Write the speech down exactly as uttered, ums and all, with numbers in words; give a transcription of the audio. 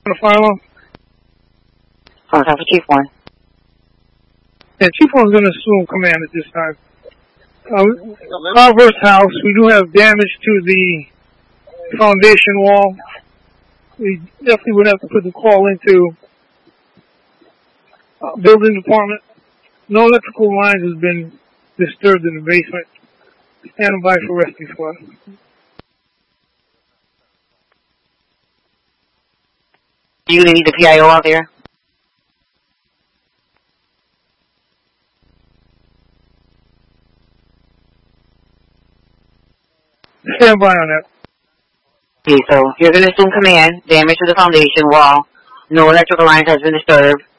the fire alarm? Phone time for Chief One. Yeah, Chief One's going to assume command at this time. Uh, Carver's house, we do have damage to the foundation wall. We definitely would have to put the call into uh, building department. No electrical lines has been disturbed in the basement. Stand by for rescue squad. You need the P I O out there? Stand by on that. Okay, so you're going to assume command. Damage to the foundation wall. No electrical lines has been disturbed.